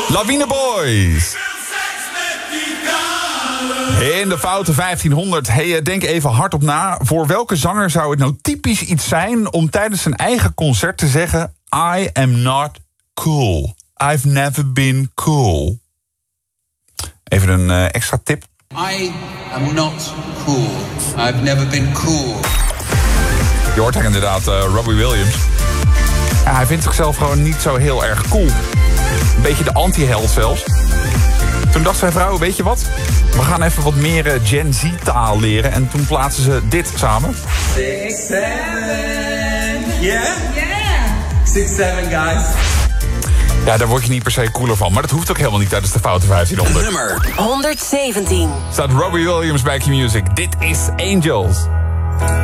Lawine Boys. In de foute 1500. Hey, denk even hardop na. Voor welke zanger zou het nou typisch iets zijn om tijdens zijn eigen concert te zeggen: I am not cool. I've never been cool. Even een extra tip. I am not cool. I've never been cool. Je hoort inderdaad Robbie Williams. Ja, hij vindt zichzelf gewoon niet zo heel erg cool. Een beetje de anti-held zelfs. Toen dacht zijn vrouw, weet je wat? We gaan even wat meer Gen Z-taal leren. En toen plaatsen ze dit samen. 6, 7. Yeah? Yeah. 6, 7, guys. Ja, daar word je niet per se cooler van. Maar dat hoeft ook helemaal niet tijdens de foute 1500. Nummer 117. Staat Robbie Williams bij Q-Music. Dit is Angels.